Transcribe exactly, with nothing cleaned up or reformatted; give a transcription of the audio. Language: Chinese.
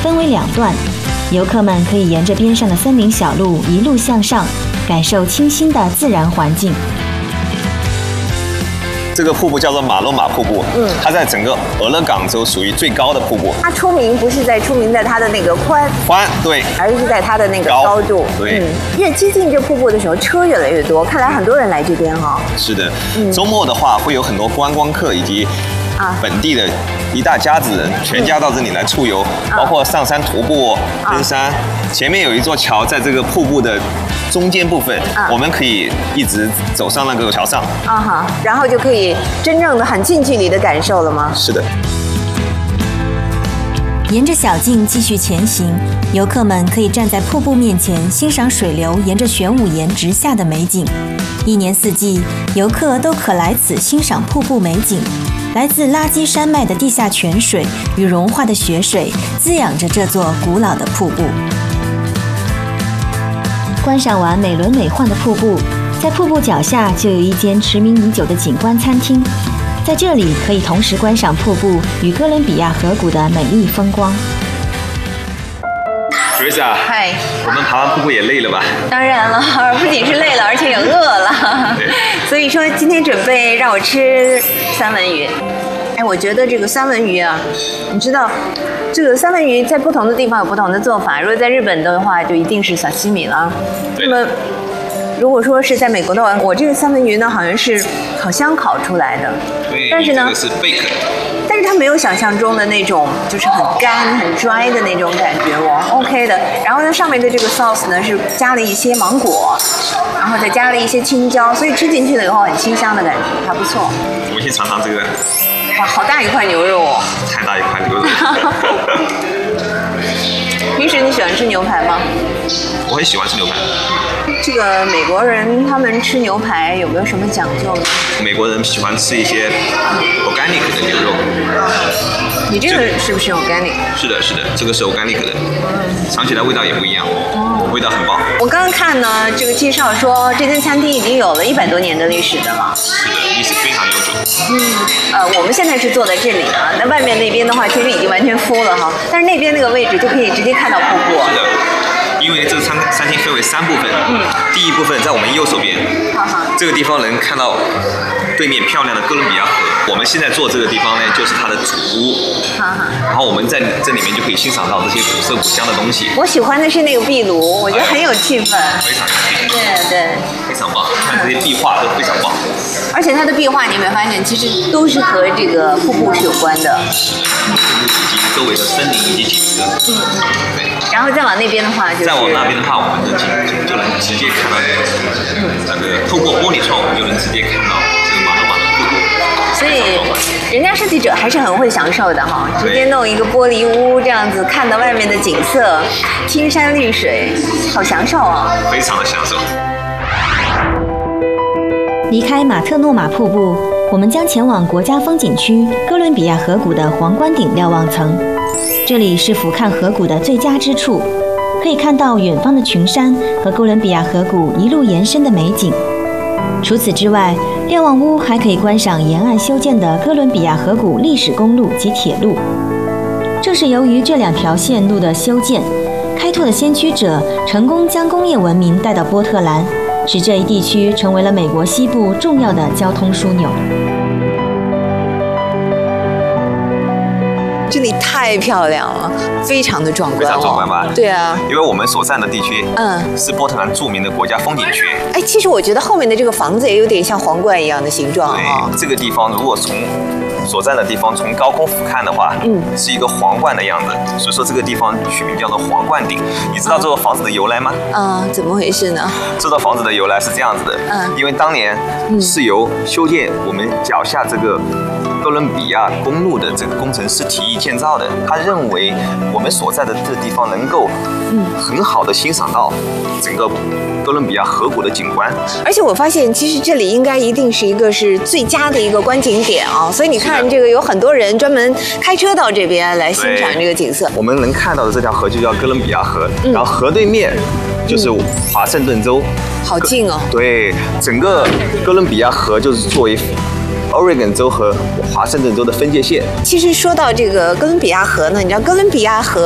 分为两段，游客们可以沿着边上的森林小路一路向上，感受清新的自然环境。 这个瀑布叫做马洛马瀑布，嗯，它在整个俄勒冈州属于最高的瀑布。 它出名不是在出名在它的那个宽宽，对， 而是在它的那个高度。 对， 嗯，越接近这瀑布的时候，车越来越多，看来很多人来这边哈、哦。 是的，嗯，周末的话会有很多观光客以及啊本地的一大家子人全家到这里来出游，嗯、包括上山徒步、登山。前面有一座桥，在这个瀑布的中间部分，啊、我们可以一直走上那个桥上， 啊哈，然后就可以真正的很近距离的感受了吗？ 是的。 沿着小径继续前行，游客们可以站在瀑布面前欣赏水流沿着玄武岩直下的美景。一年四季，游客都可来此欣赏瀑布美景。来自垃圾山脉的地下泉水与融化的雪水滋养着这座古老的瀑布。观赏完美轮美奂的瀑布，在瀑布脚下就有一间驰名已久的景观餐厅，在这里可以同时观赏瀑布与哥伦比亚河谷的美丽风光。 Teresa， 嗨， 我们爬完瀑布也累了吧？ 当然了，不仅是累了，而且也饿了。所以说今天准备让我吃三文鱼。哎，我觉得这个三文鱼啊，你知道，这个三文鱼在不同的地方有不同的做法。如果在日本的话，就一定是沙西米了。那么，如果说是在美国的话，我这个三文鱼呢，好像是烤箱烤出来的。 对， 但是呢， 这个是贝壳。 但是它没有想象中的那种，就是很干、很 dry 的那种感觉哦 ，OK 的。然后呢，上面的这个 sauce 呢是加了一些芒果，然后再加了一些青椒，所以吃进去了以后很清香的感觉，还不错。 我们先尝尝这个。 哇，好大一块牛肉哦！ 太大一块牛肉。 平时你喜欢吃牛排吗？ 我很喜欢吃牛排。 这个美国人他们吃牛排有没有什么讲究呢？ 美国人喜欢吃一些 organic 的牛肉。 你这个是不是 organic？ 是的，是的，这个是 organic 的，尝起来味道也不一样，哦、味道很棒。 我刚刚看呢，这个介绍说这间餐厅已经有了一百多年的历史的了。 是的，历史非常悠久。 嗯，呃，我们现在是坐在这里啊，那外面那边的话，其实已经完全full了哈，但是那边那个位置就可以直接看到瀑布。 是的。因为这个餐餐厅分为三部分，嗯，第一部分在我们右手边，这个地方能看到对面漂亮的哥伦比亚河。我们现在坐这个地方呢，就是它的主屋，然后我们在这里面就可以欣赏到这些古色古香的东西。 我喜欢的是那个壁炉，我觉得很有气氛， 非常有气氛， 对对， 非常棒。看这些壁画都非常棒， 而且它的壁画你有没有发现，其实都是和这个瀑布是有关的， 是的，以及周围的森林以及景色，嗯嗯，对。 然后再往那边的话，就是再往那边的话，我们就就能直接看到那个透过玻璃窗，我们就能直接看到这个马洛马的瀑布。 所以人家设计者还是很会享受的哈，直接弄一个玻璃屋这样子，看到外面的景色，青山绿水，好享受啊！ 非常的享受。 离开马特诺马瀑布，我们将前往国家风景区哥伦比亚河谷的皇冠顶瞭望层。这里是俯瞰河谷的最佳之处，可以看到远方的群山和哥伦比亚河谷一路延伸的美景。除此之外，瞭望屋还可以观赏沿岸修建的哥伦比亚河谷历史公路及铁路。正是由于这两条线路的修建，开拓的先驱者成功将工业文明带到波特兰，使这一地区成为了美国西部重要的交通枢纽。 这里太漂亮了，非常的壮观、哦， 非常壮观吧？ 对啊， 因为我们所在的地区，嗯，是波特兰著名的国家风景区。 哎，其实我觉得后面的这个房子也有点像皇冠一样的形状啊、哦。 对，这个地方如果从所在的地方从高空俯瞰的话，嗯，是一个皇冠的样子，所以说这个地方取名叫做皇冠顶。你知道这座房子的由来吗？ 啊、嗯，怎么回事呢？ 这座房子的由来是这样子的，嗯，因为当年是由修建我们脚下这个哥伦比亚公路的这个工程师提议建造的。他认为我们所在的这个地方能够，嗯，很好的欣赏到整个哥伦比亚河谷的景观。 而且我发现，其实这里应该一定是一个是最佳的一个观景点啊、哦，所以你看，这个有很多人专门开车到这边来欣赏这个景色。 我们能看到的这条河就叫哥伦比亚河，嗯、然后河对面就是华盛顿州， 嗯、好近哦。 对，整个哥伦比亚河就是作为Oregon 州和华盛顿州的分界线。 其实说到这个哥伦比亚河呢，你知道哥伦比亚河